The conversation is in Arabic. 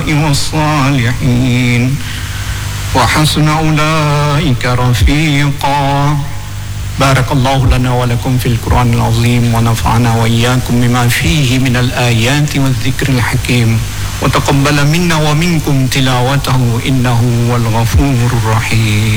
والصالحين وحسن أولئك رفيقا. بارك الله لنا ولكم في القرآن العظيم ونفعنا وإياكم بما فيه من الآيات والذكر الحكيم وتقبل منا ومنكم تلاوته إنه هو الغفور الرحيم.